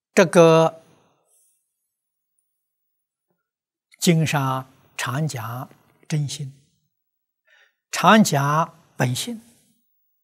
这个经上常讲真心，常讲本性，